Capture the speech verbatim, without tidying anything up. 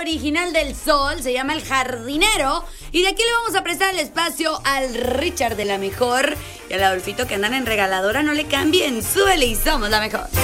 original del Sol, se llama El Jardinero. Y de aquí le vamos a prestar el espacio al Richard de La Mejor y al Adolfito que andan en regaladora. No le cambien, súbele y somos La Mejor.